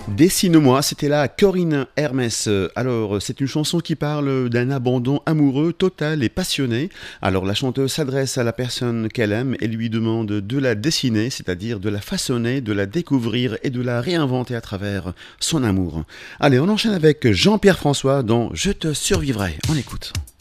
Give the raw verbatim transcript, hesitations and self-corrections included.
Dessine-moi, c'était là Corinne Hermès. Alors, c'est une chanson qui parle d'un abandon amoureux total et passionné. Alors, la chanteuse s'adresse à la personne qu'elle aime et lui demande de la dessiner, c'est-à-dire de la façonner, de la découvrir et de la réinventer à travers son amour. Allez, on enchaîne avec Jean-Pierre François dans Je te survivrai. On écoute.